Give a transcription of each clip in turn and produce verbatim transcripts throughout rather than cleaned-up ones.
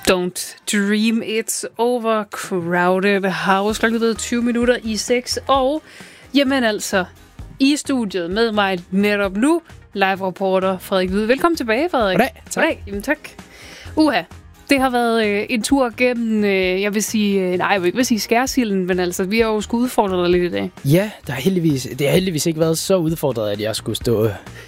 Don't dream it's overcrowded house. Klokken er blevet tyve minutter i seks. Og jamen altså, i studiet med mig netop nu, live-reporter Frederik Hvide. Velkommen tilbage, Frederik. Goddag. Tak. Goddag. Jamen tak. Uha, det har været øh, en tur gennem, øh, jeg vil sige, øh, nej, jeg vil ikke vil sige skærsilden, men altså, vi har jo sgu udfordret dig lidt i dag. Ja, der har heldigvis, det har heldigvis ikke været så udfordret, at jeg skulle stå øh,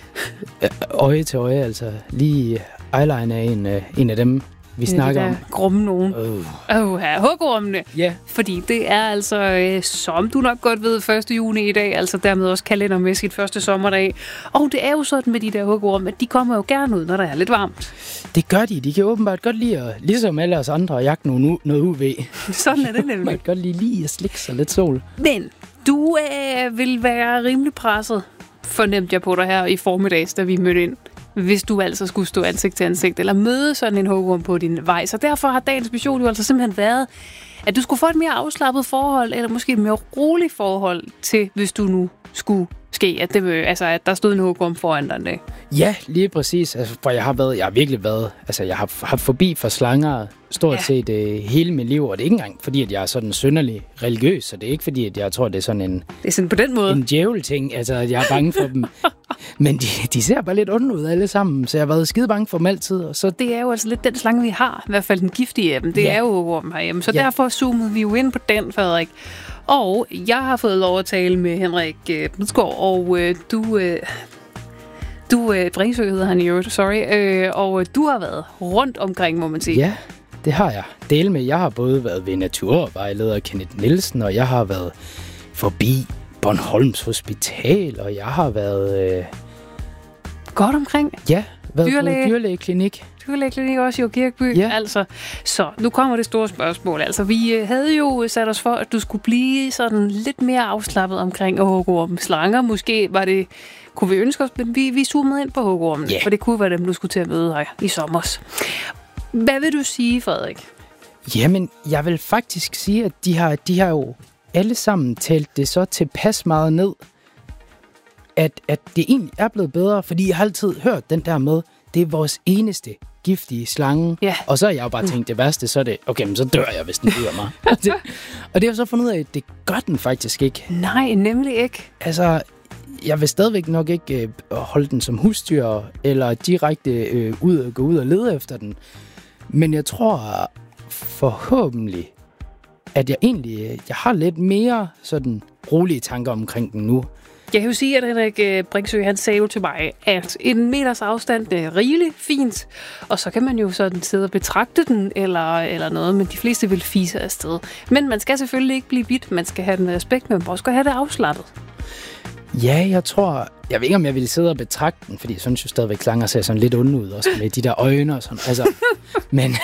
øje til øje, altså lige eyeliner er en, øh, en af dem, vi snakker om. Grumme nogen. Uh. Åh, her, hugormene. Ja. Yeah. Fordi det er altså, øh, som du nok godt ved, første juni i dag, altså dermed også kalendermæssigt første sommerdag. Og det er jo sådan med de der hugorme, at de kommer jo gerne ud, når der er lidt varmt. Det gør de. De kan åbenbart godt lide at, ligesom alle os andre, at jagte noget, noget U V. Sådan er det nemlig. Man kan godt lide lige at slikke sig lidt sol. Men du øh, vil være rimelig presset, fornemte jeg på dig her i formiddags, da vi mødte ind. Hvis du altså skulle stå ansigt til ansigt, eller møde sådan en hugorm på din vej. Så derfor har dagens mission jo altså simpelthen været, at du skulle få et mere afslappet forhold, eller måske et mere roligt forhold til, hvis du nu skulle ske, at, det, altså, at der stod en hugorm foran dig en dag. Ja, lige præcis. Altså, for jeg har været, jeg har virkelig været, altså jeg har haft forbi for slanger stort ja. set uh, hele mit liv, og det er ikke engang fordi, at jeg er sådan synderlig religiøs, så det er ikke fordi, at jeg tror, det er sådan en, det er sådan på den måde. En djævel-ting, altså at jeg er bange for dem. Men de, de ser bare lidt onde ud alle sammen, så jeg har været skide bange for dem altid. Og så det er jo altså lidt den slange, vi har, i hvert fald den giftige af dem, det ja. er jo hugorm herhjemme, så ja. derfor zoomede vi jo ind på den, Frederik. Og jeg har fået lov at tale med Henrik Bidskov, og øh, du... Øh, Du, øh, Bringsø hedder han i øvrigt, sorry, øh, og du har været rundt omkring, må man sige. Ja, det har jeg. Del med, jeg har både været ved naturvejleder Kenneth Nielsen, og jeg har været forbi Bornholms Hospital, og jeg har været... Øh... Godt omkring? Ja, været Dyrlæge. på dyrlægeklinik. Dyrlægeklinik også i Kirkeby, ja. altså. Så, nu kommer det store spørgsmål. Altså, vi havde jo sat os for, at du skulle blive sådan lidt mere afslappet omkring hugorm. Slanger, måske var det... Kunne vi ønske os, men vi, vi zoomede ind på hugormene, yeah. for det kunne være dem, du skulle til at møde her i sommers. Hvad vil du sige, Frederik? Jamen, jeg vil faktisk sige, at de har, de har jo alle sammen talt det så tilpas meget ned, at, at det egentlig er blevet bedre, fordi jeg har altid hørt den der med, det er vores eneste giftige slange. Yeah. Og så har jeg jo bare tænkt, det værste, så er det, okay, men så dør jeg, hvis den bider mig. og, det, og det har jeg så fundet ud af, at det gør den faktisk ikke. Nej, nemlig ikke. Altså... Jeg vil stadigvæk nok ikke øh, holde den som husdyr, eller direkte øh, ud og gå ud og lede efter den. Men jeg tror forhåbentlig, at jeg egentlig øh, jeg har lidt mere sådan rolige tanker omkring den nu. Jeg kan jo sige, at Henrik Bringsø, han sagde jo til mig, at en meters afstand er rigeligt fint, og så kan man jo sådan sidde og betragte den, eller, eller noget, men de fleste vil fise afsted. Men man skal selvfølgelig ikke blive bidt, man skal have den respekt, men man også skal have det afslappet. Ja, jeg tror... Jeg ved ikke, om jeg ville sidde og betragte den, fordi jeg synes jo stadigvæk, slanger ser sådan lidt onde ud, også med de der øjne og sådan. Altså, men,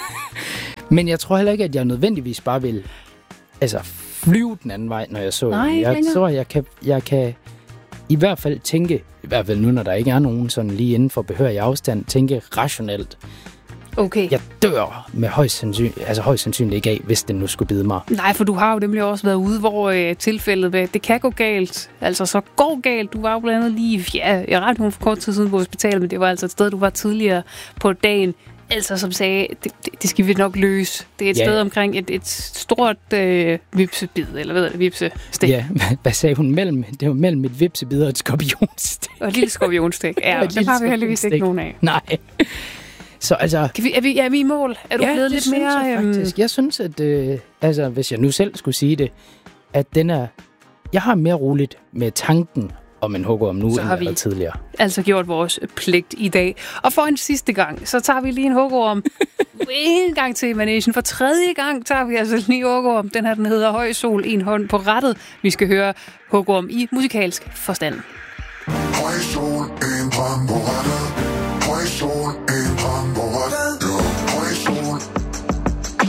men jeg tror heller ikke, at jeg nødvendigvis bare vil altså, flyve den anden vej, når jeg så Nej, den. Jeg tror, jeg kan, jeg kan i hvert fald tænke, i hvert fald nu, når der ikke er nogen sådan lige inden for behørig afstand, tænke rationelt. Okay. Jeg dør med højst sandsynligt, altså højst sandsynligt ikke af, hvis den nu skulle bide mig. Nej, for du har jo nemlig også været ude, hvor øh, tilfældet, hvad, det kan gå galt. Altså, så går galt. Du var jo blandt andet lige, ja, jeg ret nogen for kort tid siden på hospitalet, men det var altså et sted, du var tidligere på dagen. Altså, som sagde, det, det, det skal vi nok løse. Det er et ja. sted omkring et, et stort øh, vipsebid, eller hvad er det, vipsestik. Ja, hvad sagde hun? Mellem, det var mellem et vipsebid og et skorpionstik. Og et lille skorpionstik. Ja, det har vi heldigvis ikke nogen af. Nej. Så altså... Kan vi, er, vi, er vi i mål? Er du ja, blevet lidt mere... Jeg, faktisk. jeg synes, at øh, altså, hvis jeg nu selv skulle sige det, at den er... Jeg har mere roligt med tanken om en hugorm nu, end jeg tidligere. Altså gjort vores pligt i dag. Og for en sidste gang, så tager vi lige en hugorm. En gang til Manation. For tredje gang tager vi altså lige hugorm. Den her, den hedder Høj Sol, en hånd på rattet. Vi skal høre hugorm i musikalsk forstand. Høj sol, en hånd på rattet. Høj sol,